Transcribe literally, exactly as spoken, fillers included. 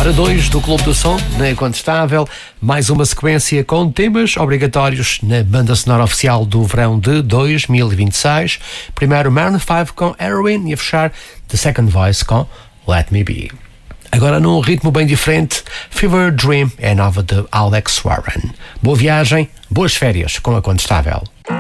Hora dois do Clube do Som, na Incontestável, mais uma sequência com temas obrigatórios na banda sonora oficial do verão de dois mil e vinte e seis. Primeiro Maroon cinco com Heroin e a fechar The Second Voice com Let Me Be. Agora num ritmo bem diferente, Fever Dream é a nova de Alex Warren. Boa viagem, boas férias com a Incontestável.